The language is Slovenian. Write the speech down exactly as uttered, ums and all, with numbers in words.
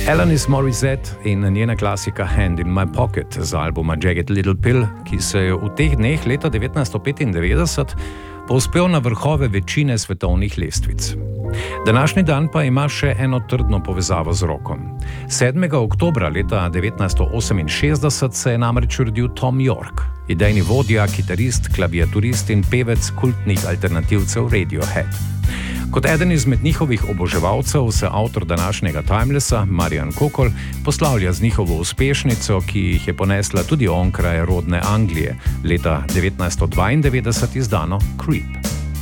Alanis Morissette in njena klasika Hand in My Pocket z albuma Jagged Little Pill, ki se je v teh dneh leta devetnajststo petindevetdeset povzpel na vrhove večine svetovnih lestvic. Današnji dan pa ima še eno trdno povezavo z rockom. sedmega oktobra leta devetnajststo oseminšestdeset se je namreč rodil Tom York, idejni vodja, kitarist, klaviaturist in pevec kultnih alternativcev Radiohead. Kot eden izmed njihovih oboževalcev se avtor današnjega Timelessa, Marijan Kokol, poslavlja z njihovo uspešnico, ki jih je ponesla tudi onkraj rodne Anglije, leta devetnajststo dvaindevetdeset izdano Creep.